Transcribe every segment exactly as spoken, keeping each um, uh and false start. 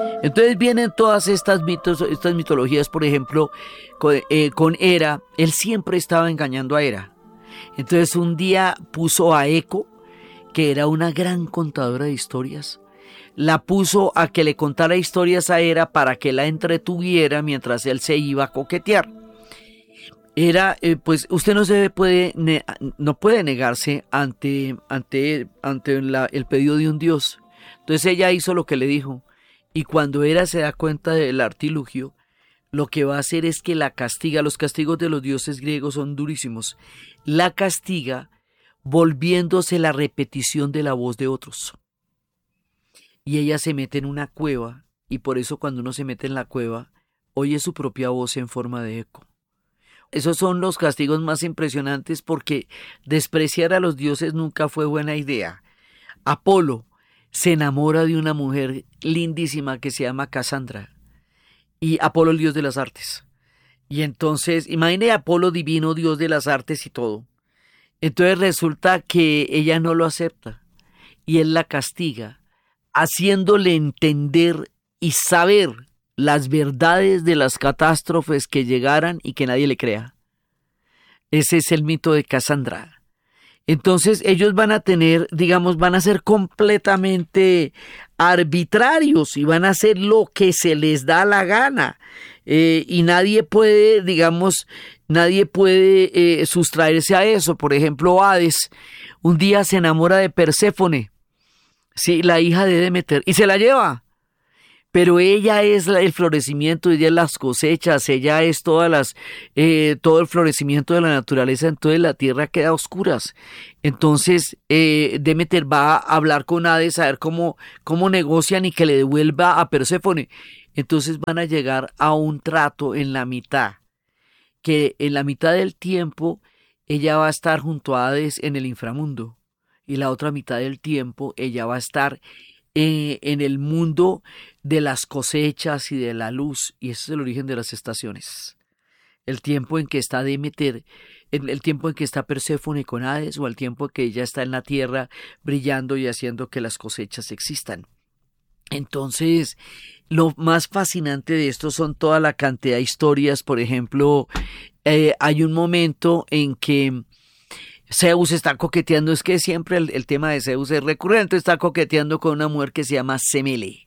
Entonces vienen todas estas mitos, estas mitologías, por ejemplo, con, eh, con Hera. Él siempre estaba engañando a Hera. Entonces un día puso a Eco, que era una gran contadora de historias, la puso a que le contara historias a Hera para que la entretuviera mientras él se iba a coquetear. Hera, eh, pues usted no se puede, ne- no puede negarse ante, ante, ante la, el pedido de un dios. Entonces ella hizo lo que le dijo. Y cuando Hera se da cuenta del artilugio, lo que va a hacer es que la castiga. Los castigos de los dioses griegos son durísimos. La castiga volviéndose la repetición de la voz de otros. Y ella se mete en una cueva, y por eso cuando uno se mete en la cueva, oye su propia voz en forma de eco. Esos son los castigos más impresionantes, porque despreciar a los dioses nunca fue buena idea. Apolo se enamora de una mujer lindísima que se llama Casandra, y Apolo el dios de las artes. Y entonces, imagine a Apolo divino, dios de las artes y todo. Entonces resulta que ella no lo acepta, y él la castiga, haciéndole entender y saber las verdades de las catástrofes que llegaran y que nadie le crea. Ese es el mito de Casandra. Entonces ellos van a tener, digamos, van a ser completamente arbitrarios y van a hacer lo que se les da la gana. Eh, y nadie puede, digamos, nadie puede eh, sustraerse a eso. Por ejemplo, Hades un día se enamora de Perséfone, sí, la hija de Demeter, y se la lleva. Pero ella es el florecimiento, ella es las cosechas, ella es todas las, eh, todo el florecimiento de la naturaleza, entonces la tierra queda a oscuras. Entonces eh, Demeter va a hablar con Hades a ver cómo, cómo negocian y que le devuelva a Perséfone. Entonces van a llegar a un trato en la mitad, que en la mitad del tiempo ella va a estar junto a Hades en el inframundo, y la otra mitad del tiempo ella va a estar Eh, en el mundo de las cosechas y de la luz, y ese es el origen de las estaciones. El tiempo en que está Demeter, el, el tiempo en que está Perséfone con Hades, o el tiempo en que ella está en la tierra brillando y haciendo que las cosechas existan. Entonces, lo más fascinante de esto son toda la cantidad de historias. Por ejemplo, eh, hay un momento en que Zeus está coqueteando, es que siempre el, el tema de Zeus es recurrente, está coqueteando con una mujer que se llama Semele.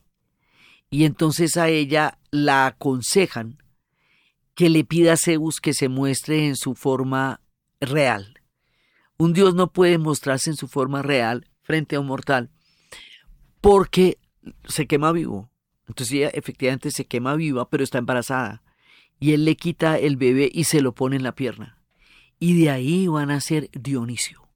Y entonces a ella la aconsejan que le pida a Zeus que se muestre en su forma real. Un dios no puede mostrarse en su forma real frente a un mortal porque se quema vivo. Entonces ella efectivamente se quema viva, pero está embarazada. Y él le quita el bebé y se lo pone en la pierna. Y de ahí van a ser Dionisio.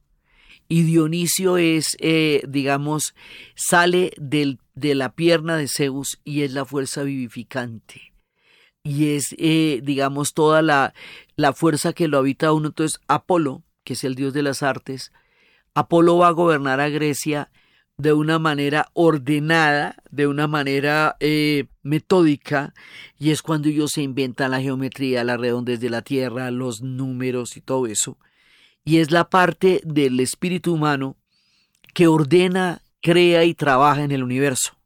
Y Dionisio es, eh, digamos, sale del, de la pierna de Zeus y es la fuerza vivificante. Y es, eh, digamos, toda la, la fuerza que lo habita uno. Entonces, Apolo, que es el dios de las artes, Apolo va a gobernar a Grecia de una manera ordenada, de una manera eh, metódica, y es cuando ellos se inventan la geometría, la redondez de la tierra, los números y todo eso. Y es la parte del espíritu humano que ordena, crea y trabaja en el universo.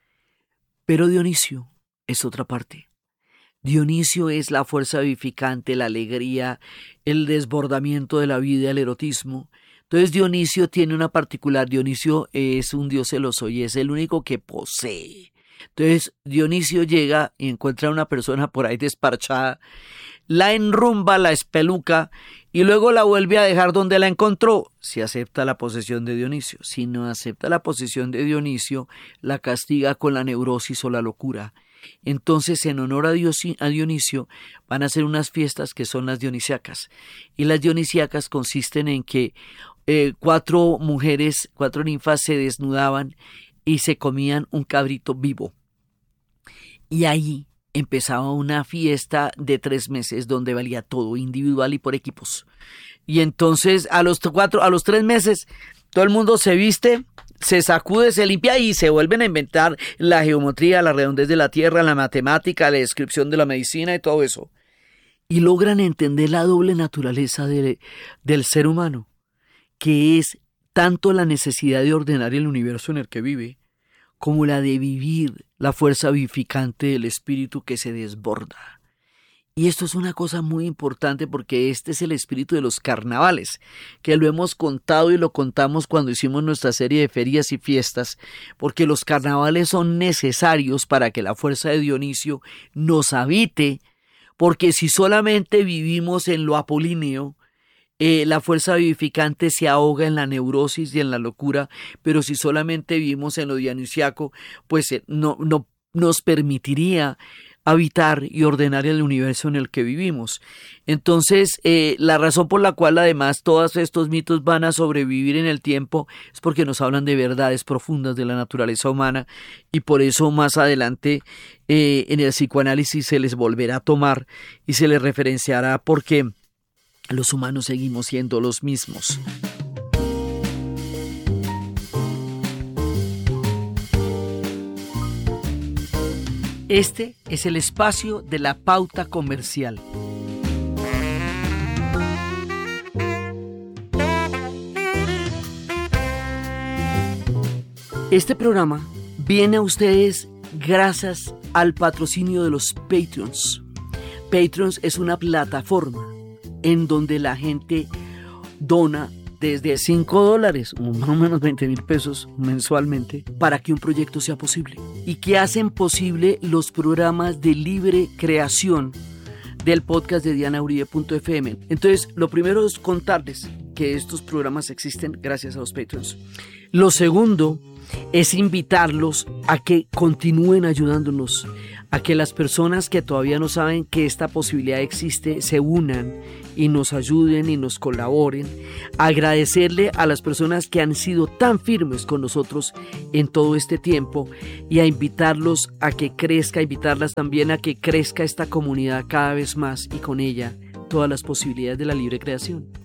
Pero Dionisio es otra parte. Dionisio es la fuerza vivificante, la alegría, el desbordamiento de la vida, el erotismo. Entonces Dionisio tiene una particular, Dionisio es un dios celoso y es el único que posee. Entonces Dionisio llega y encuentra a una persona por ahí desparchada, la enrumba, la espeluca y luego la vuelve a dejar donde la encontró. Si acepta la posesión de Dionisio, si no acepta la posesión de Dionisio, la castiga con la neurosis o la locura. Entonces, en honor a, Dios, a Dionisio, van a hacer unas fiestas que son las dionisíacas. Y las dionisíacas consisten en que eh, cuatro mujeres, cuatro ninfas se desnudaban y se comían un cabrito vivo. Y ahí empezaba una fiesta de tres meses donde valía todo, individual y por equipos. Y entonces, a los cuatro, a los tres meses, todo el mundo se viste, se sacude, se limpia y se vuelven a inventar la geometría, la redondez de la tierra, la matemática, la descripción de la medicina y todo eso. Y logran entender la doble naturaleza de, del ser humano, que es tanto la necesidad de ordenar el universo en el que vive, como la de vivir la fuerza vivificante del Espíritu que se desborda. Y esto es una cosa muy importante porque este es el espíritu de los carnavales, que lo hemos contado y lo contamos cuando hicimos nuestra serie de ferias y fiestas, porque los carnavales son necesarios para que la fuerza de Dionisio nos habite, porque si solamente vivimos en lo apolíneo, eh, la fuerza vivificante se ahoga en la neurosis y en la locura, pero si solamente vivimos en lo dionisiaco, pues eh, no, no nos permitiría habitar y ordenar el universo en el que vivimos. Entonces, eh, la razón por la cual además todos estos mitos van a sobrevivir en el tiempo es porque nos hablan de verdades profundas de la naturaleza humana y por eso más adelante eh, en el psicoanálisis se les volverá a tomar y se les referenciará porque los humanos seguimos siendo los mismos. Este es el espacio de la pauta comercial. Este programa viene a ustedes gracias al patrocinio de los Patreons. Patreons es una plataforma en donde la gente dona desde cinco dólares, más o menos veinte mil pesos mensualmente, para que un proyecto sea posible. Y que hacen posible los programas de libre creación del podcast de diana uribe punto efe eme. Entonces, lo primero es contarles que estos programas existen gracias a los Patreons. Lo segundo es invitarlos a que continúen ayudándonos, a que las personas que todavía no saben que esta posibilidad existe se unan y nos ayuden y nos colaboren. Agradecerle a las personas que han sido tan firmes con nosotros en todo este tiempo y a invitarlos a que crezca, invitarlas también a que crezca esta comunidad cada vez más y con ella todas las posibilidades de la libre creación.